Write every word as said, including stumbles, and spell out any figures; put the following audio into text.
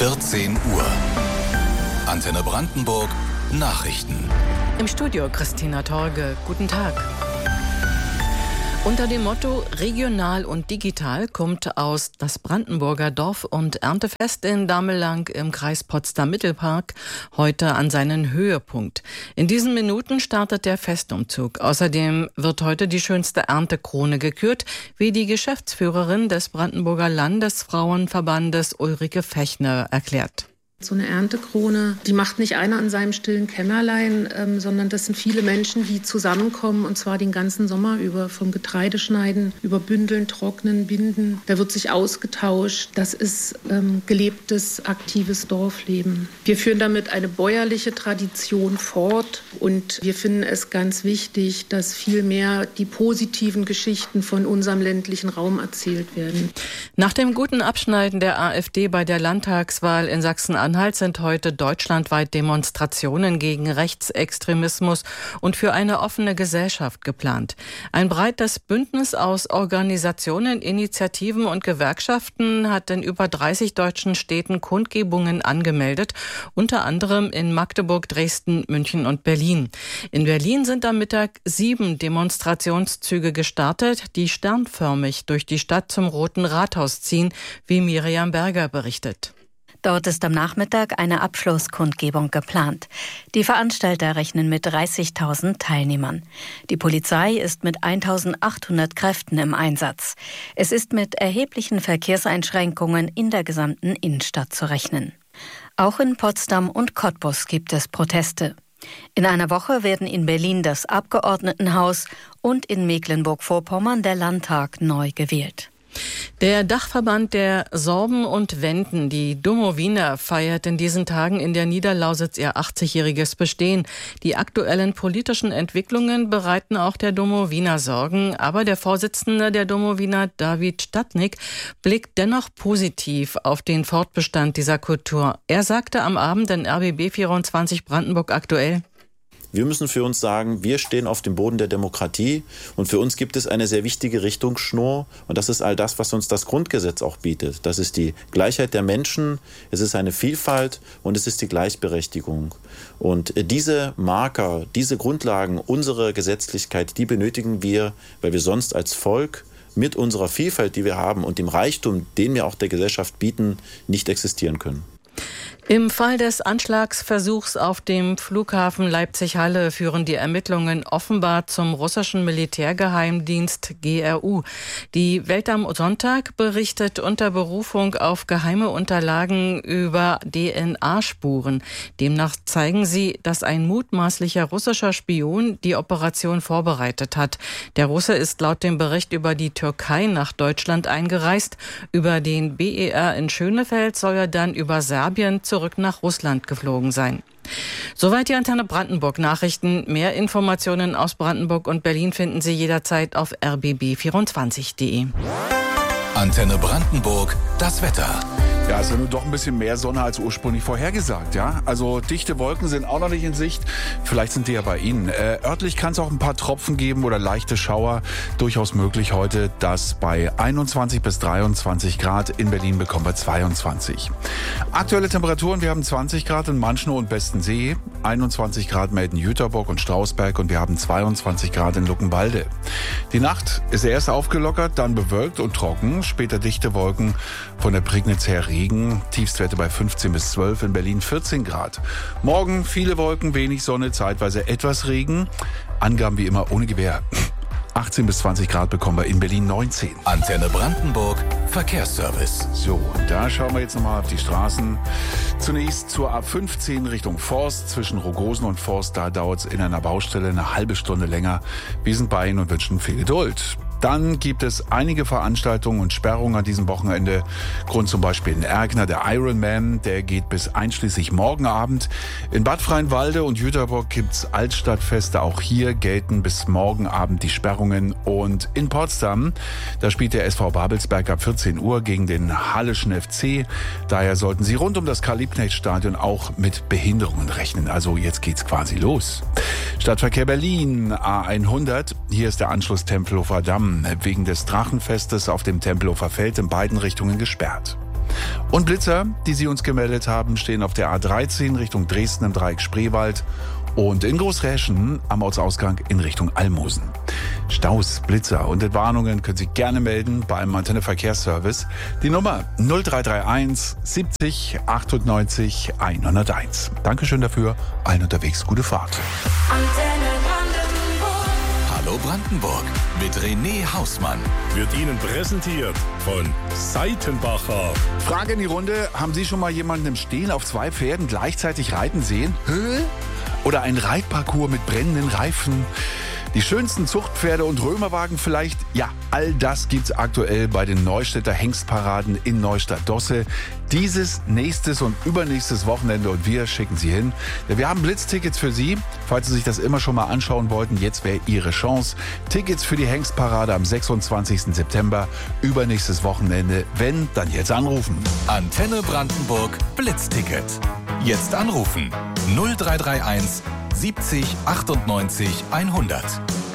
vierzehn Uhr. Antenne Brandenburg Nachrichten. Im Studio Christina Torge. Guten Tag. Unter dem Motto Regional und Digital kommt aus das Brandenburger Dorf- und Erntefest in Damelang im Kreis Potsdam-Mittelpark heute an seinen Höhepunkt. In diesen Minuten startet der Festumzug. Außerdem wird heute die schönste Erntekrone gekürt, wie die Geschäftsführerin des Brandenburger Landesfrauenverbandes Ulrike Fechner erklärt. So eine Erntekrone, die macht nicht einer an seinem stillen Kämmerlein, ähm, sondern das sind viele Menschen, die zusammenkommen, und zwar den ganzen Sommer über, vom Getreideschneiden über Bündeln, Trocknen, Binden. Da wird sich ausgetauscht. Das ist ähm, gelebtes, aktives Dorfleben. Wir führen damit eine bäuerliche Tradition fort, und wir finden es ganz wichtig, dass viel mehr die positiven Geschichten von unserem ländlichen Raum erzählt werden. Nach dem guten Abschneiden der AfD bei der Landtagswahl in Sachsen-Anhalt sind heute deutschlandweit Demonstrationen gegen Rechtsextremismus und für eine offene Gesellschaft geplant. Ein breites Bündnis aus Organisationen, Initiativen und Gewerkschaften hat in über dreißig deutschen Städten Kundgebungen angemeldet, unter anderem in Magdeburg, Dresden, München und Berlin. In Berlin sind am Mittag sieben Demonstrationszüge gestartet, die sternförmig durch die Stadt zum Roten Rathaus ziehen, wie Miriam Berger berichtet. Dort ist am Nachmittag eine Abschlusskundgebung geplant. Die Veranstalter rechnen mit dreißigtausend Teilnehmern. Die Polizei ist mit eintausendachthundert Kräften im Einsatz. Es ist mit erheblichen Verkehrseinschränkungen in der gesamten Innenstadt zu rechnen. Auch in Potsdam und Cottbus gibt es Proteste. In einer Woche werden in Berlin das Abgeordnetenhaus und in Mecklenburg-Vorpommern der Landtag neu gewählt. Der Dachverband der Sorben und Wenden, die Domowina, feiert in diesen Tagen in der Niederlausitz ihr achtzigjähriges Bestehen. Die aktuellen politischen Entwicklungen bereiten auch der Domowina Sorgen, aber der Vorsitzende der Domowina, David Stadnik, blickt dennoch positiv auf den Fortbestand dieser Kultur. Er sagte am Abend in R B B vierundzwanzig Brandenburg aktuell: Wir müssen für uns sagen, wir stehen auf dem Boden der Demokratie, und für uns gibt es eine sehr wichtige Richtungsschnur, und das ist all das, was uns das Grundgesetz auch bietet. Das ist die Gleichheit der Menschen, es ist eine Vielfalt und es ist die Gleichberechtigung. Und diese Marker, diese Grundlagen unserer Gesetzlichkeit, die benötigen wir, weil wir sonst als Volk mit unserer Vielfalt, die wir haben, und dem Reichtum, den wir auch der Gesellschaft bieten, nicht existieren können. Im Fall des Anschlagsversuchs auf dem Flughafen Leipzig-Halle führen die Ermittlungen offenbar zum russischen Militärgeheimdienst G R U. Die Welt am Sonntag berichtet unter Berufung auf geheime Unterlagen über D N A-Spuren. Demnach zeigen sie, dass ein mutmaßlicher russischer Spion die Operation vorbereitet hat. Der Russe ist laut dem Bericht über die Türkei nach Deutschland eingereist. Über den B E R in Schönefeld soll er dann über Serbien zurück nach Russland geflogen sein. Soweit die Antenne Brandenburg Nachrichten. Mehr Informationen aus Brandenburg und Berlin finden Sie jederzeit auf r b b vierundzwanzig punkt de. Antenne Brandenburg, das Wetter. Ja, ist ja nur doch ein bisschen mehr Sonne als ursprünglich vorhergesagt, ja. Also dichte Wolken sind auch noch nicht in Sicht. Vielleicht sind die ja bei Ihnen. Äh, örtlich kann es auch ein paar Tropfen geben oder leichte Schauer. Durchaus möglich heute, dass bei einundzwanzig bis dreiundzwanzig Grad, in Berlin bekommen wir zweiundzwanzig. Aktuelle Temperaturen, wir haben zwanzig Grad in Manschnow und Bestensee, einundzwanzig Grad melden Jüterbock und Strausberg, und wir haben zweiundzwanzig Grad in Luckenwalde. Die Nacht ist erst aufgelockert, dann bewölkt und trocken, später dichte Wolken, von der Prignitz her Regen, Tiefstwerte bei fünfzehn bis zwölf, in Berlin vierzehn Grad. Morgen viele Wolken, wenig Sonne, zeitweise etwas Regen. Angaben wie immer ohne Gewähr. achtzehn bis zwanzig Grad bekommen wir in Berlin neunzehn. Antenne Brandenburg, Verkehrsservice. So, da schauen wir jetzt nochmal auf die Straßen. Zunächst zur A fünfzehn Richtung Forst. Zwischen Rogosen und Forst, da dauert es in einer Baustelle eine halbe Stunde länger. Wir sind bei Ihnen und wünschen viel Geduld. Dann gibt es einige Veranstaltungen und Sperrungen an diesem Wochenende. Grund zum Beispiel in Ergner, der Ironman, der geht bis einschließlich morgen Abend. In Bad Freienwalde und Jüterbock gibt's Altstadtfeste. Auch hier gelten bis morgen Abend die Sperrungen. Und in Potsdam, da spielt der S V Babelsberg ab vierzehn Uhr gegen den Halleschen F C. Daher sollten Sie rund um das Karl-Liebknecht-Stadion auch mit Behinderungen rechnen. Also jetzt geht's quasi los. Stadtverkehr Berlin, A hundert. Hier ist der Anschluss Tempelhofer Damm wegen des Drachenfestes auf dem Tempelhofer Feld in beiden Richtungen gesperrt. Und Blitzer, die Sie uns gemeldet haben, stehen auf der A dreizehn Richtung Dresden im Dreieck Spreewald und in Großräschen am Ortsausgang in Richtung Almosen. Staus, Blitzer und Entwarnungen können Sie gerne melden beim Antenne Verkehrsservice. Die Nummer null drei drei eins siebzig achtundneunzig hunderteins. Dankeschön dafür. Allen unterwegs gute Fahrt. Hallo Brandenburg mit René Hausmann. Wird Ihnen präsentiert von Seitenbacher. Frage in die Runde. Haben Sie schon mal jemanden im Stehen auf zwei Pferden gleichzeitig reiten sehen? Hä? Oder ein Reitparcours mit brennenden Reifen? Die schönsten Zuchtpferde und Römerwagen vielleicht? Ja, all das gibt's aktuell bei den Neustädter Hengstparaden in Neustadt-Dosse. Dieses, nächstes und übernächstes Wochenende und wir schicken Sie hin. Ja, wir haben Blitztickets für Sie. Falls Sie sich das immer schon mal anschauen wollten, jetzt wäre Ihre Chance. Tickets für die Hengstparade am sechsundzwanzigsten September, übernächstes Wochenende. Wenn, dann jetzt anrufen. Antenne Brandenburg Blitzticket. Jetzt anrufen null drei drei eins siebzig achtundneunzig hundert.